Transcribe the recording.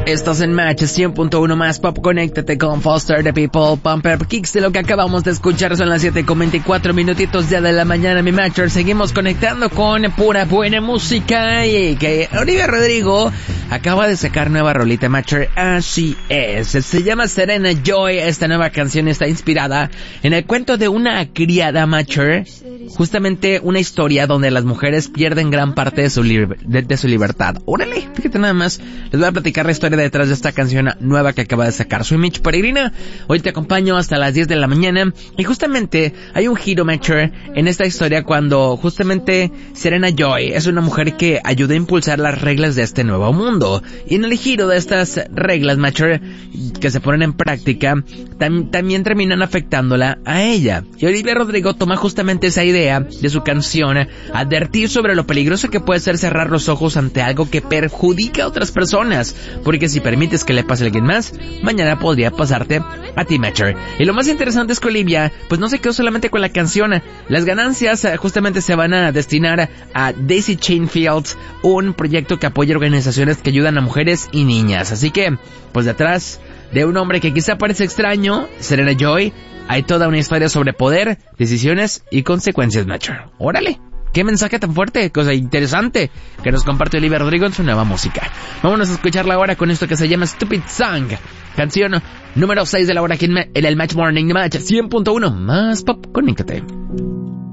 Estás en Match 100.1 más pop. Conéctate con Foster the People, Pumper Kicks. De lo que acabamos de escuchar son las 7:24 minutitos ya de la mañana, mi Matcher. Seguimos conectando con pura buena música. Y que Olivia Rodrigo acaba de sacar nueva rolita, Matcher. Así es. Se llama Serena Joy. Esta nueva canción está inspirada en el cuento de una criada, Matcher. Justamente una historia donde las mujeres pierden gran parte de su libertad. Órale, fíjate nada más. Les voy a platicar la historia detrás de esta canción nueva que acaba de sacar. Soy Mitch Peregrina. Hoy te acompaño hasta las 10 de la mañana. Y justamente hay un giro, Matcher, en esta historia cuando justamente Serena Joy es una mujer que ayuda a impulsar las reglas de este nuevo mundo. Y en el giro de estas reglas, Matcher, que se ponen en práctica, también terminan afectándola a ella. Y Olivia Rodrigo toma justamente esa idea de su canción, advertir sobre lo peligroso que puede ser cerrar los ojos ante algo que perjudica a otras personas, porque si permites que le pase a alguien más, mañana podría pasarte a ti, Matcher. Y lo más interesante es que Olivia pues no se quedó solamente con la canción. Las ganancias justamente se van a destinar a Daisy Chain Fields, un proyecto que apoya organizaciones que ayudan a mujeres y niñas. Así que pues detrás de un hombre que quizá parece extraño, Serena Joy, hay toda una historia sobre poder, decisiones y consecuencias, Matcher. ¡Órale! ¡Qué mensaje tan fuerte! Cosa interesante que nos comparte Olivia Rodrigo en su nueva música. Vámonos a escucharla ahora con esto que se llama Stupid Song. Canción número 6 de la hora aquí en el Match Morning Match 100.1 más pop. Conéctate.